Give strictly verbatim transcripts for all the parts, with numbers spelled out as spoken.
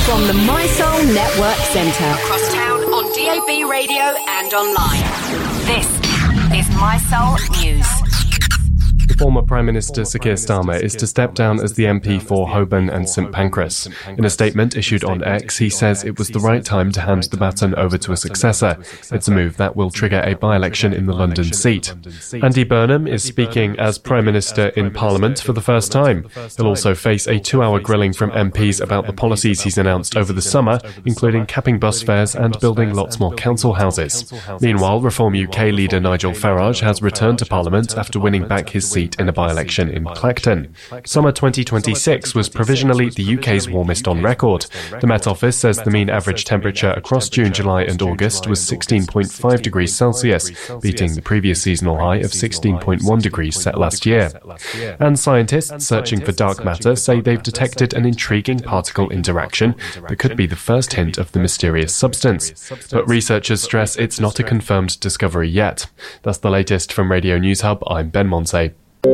From the My Soul Network Centre. Across town on D A B radio and online. This is My Soul News. Former Prime Minister Sir Keir Starmer is to step down as the M P for Holborn and St Pancras. In a statement issued on X, he says it was the right time to hand the baton over to a successor. It's a move that will trigger a by-election in the London seat. Andy Burnham is speaking as Prime Minister in Parliament for the first time. He'll also face a two-hour grilling from M Ps about the policies he's announced over the summer, including capping bus fares and building lots more council houses. Meanwhile, Reform U K leader Nigel Farage has returned to Parliament after winning back his seat in a by-election in Clacton. Summer twenty twenty-six was provisionally the U K's warmest on record. The Met Office says the mean average temperature across June, July and August was sixteen point five degrees Celsius, beating the previous seasonal high of sixteen point one degrees set last year. And scientists searching for dark matter say they've detected an intriguing particle interaction that could be the first hint of the mysterious substance. But researchers stress it's not a confirmed discovery yet. That's the latest from Radio News Hub. I'm Ben Monse.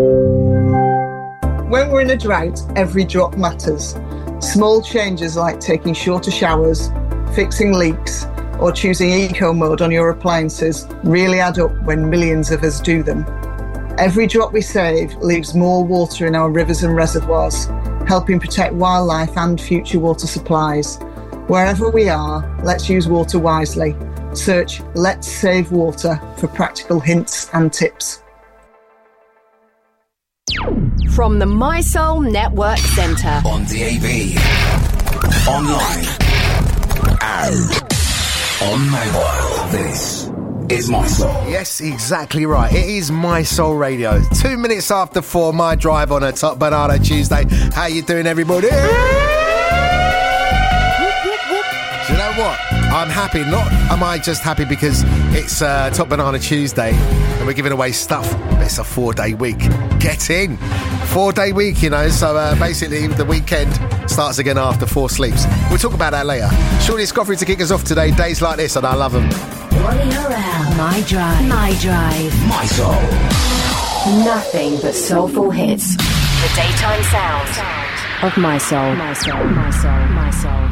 When we're in a drought, every drop matters. Small changes like taking shorter showers, fixing leaks, or choosing eco mode on your appliances really add up when millions of us do them. Every drop we save leaves more water in our rivers and reservoirs, helping protect wildlife and future water supplies. Wherever we are, let's use water wisely. Search Let's Save Water for practical hints and tips. From the My Soul Network Centre. On D A B, online, and on mobile. This is My Soul. Yes, exactly right. It is My Soul Radio. Two minutes after four, my drive on a Top Banana Tuesday. How you doing, everybody? Do you know what? I'm happy. Not am I just happy because it's uh, Top Banana Tuesday and we're giving away stuff, but it's a four-day week. Get in. Four-day week, you know, so uh, basically the weekend starts again after four sleeps. We'll talk about that later. Shorty Scoffrey to kick us off today. Days like this, and I love them. Rolling around. My drive. My drive. My Soul. Nothing but soulful hits. The daytime sound of My Soul. My Soul. My Soul. My Soul.